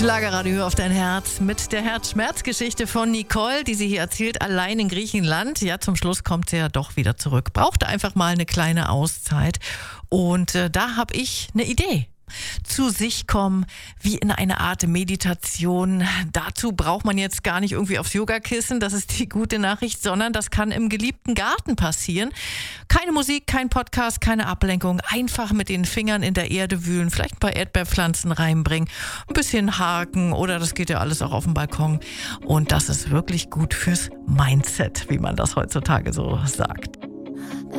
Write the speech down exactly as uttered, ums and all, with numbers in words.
Schlagerradio auf dein Herz mit der Herzschmerzgeschichte von Nicole, die sie hier erzählt, allein in Griechenland. Ja, zum Schluss kommt sie ja doch wieder zurück. Brauchte einfach mal eine kleine Auszeit. Und äh, da habe ich eine Idee. Zu sich kommen, wie in eine Art Meditation. Dazu braucht man jetzt gar nicht irgendwie aufs Yogakissen, das ist die gute Nachricht, sondern das kann im geliebten Garten passieren. Keine Musik, kein Podcast, keine Ablenkung, einfach mit den Fingern in der Erde wühlen, vielleicht ein paar Erdbeerpflanzen reinbringen, ein bisschen haken oder das geht ja alles auch auf dem Balkon. Und das ist wirklich gut fürs Mindset, wie man das heutzutage so sagt.